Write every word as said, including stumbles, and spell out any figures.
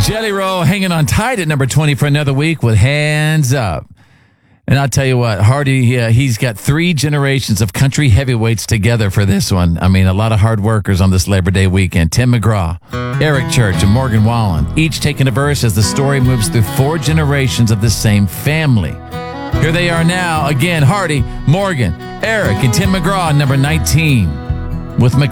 Jelly Roll hanging on tight at number twenty for another week with Hands Up. And I'll tell you what, Hardy, uh, he's got three generations of country heavyweights together for this one. I mean, a lot of hard workers on this Labor Day weekend. Tim McGraw, Eric Church, and Morgan Wallen, each taking a verse as the story moves through four generations of the same family. Here they are now, again, Hardy, Morgan, Eric, and Tim McGraw, number nineteen, with Mc